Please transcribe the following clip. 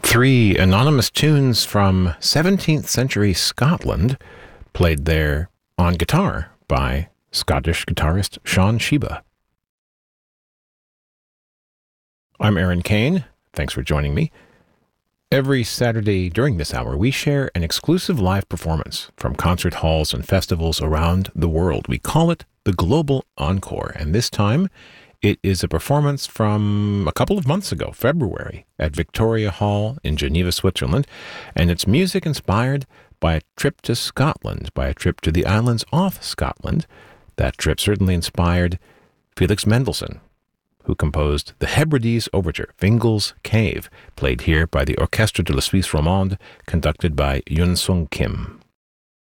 Three anonymous tunes from 17th century Scotland, played there on guitar by Scottish guitarist Sean Sheba. I'm Aaron Kane. Thanks for joining me. Every Saturday during this hour, we share an exclusive live performance from concert halls and festivals around the world. We call it the Global Encore, and this time it is a performance from a couple of months ago, February, at Victoria Hall in Geneva, Switzerland, and it's music inspired by a trip to Scotland, by a trip to the islands off Scotland. That trip certainly inspired Felix Mendelssohn, who composed the Hebrides Overture, Fingal's Cave, played here by the Orchestre de la Suisse Romande, conducted by Yun Sung Kim.